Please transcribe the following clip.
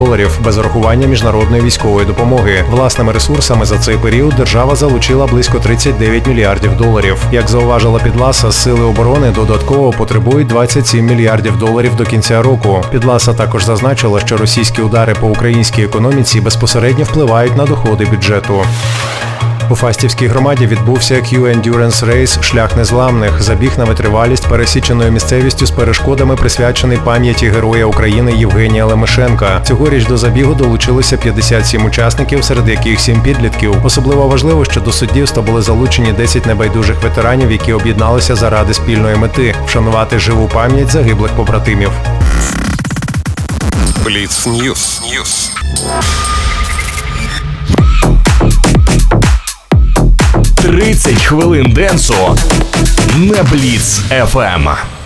без урахування міжнародної військової допомоги. Власними ресурсами за цей період держава залучила близько 39 мільярдів доларів. Як зауважила Підласа, сили оборони додатково потребують 27 мільярдів доларів до кінця року. Підласа також зазначила, що російські удари по українській економіці безпосередньо впливають на доходи бюджету. У Фастівській громаді відбувся Q-Endurance Race «Шлях незламних» – забіг на витривалість пересіченою місцевістю з перешкодами, присвячений пам'яті Героя України Євгенія Лемешенка. Цьогоріч до забігу долучилися 57 учасників, серед яких 7 підлітків. Особливо важливо, що до суддівства були залучені 10 небайдужих ветеранів, які об'єдналися заради спільної мети – вшанувати живу пам'ять загиблих побратимів. Бліц Ньюс. 30 хвилин денсу на Бліц FM.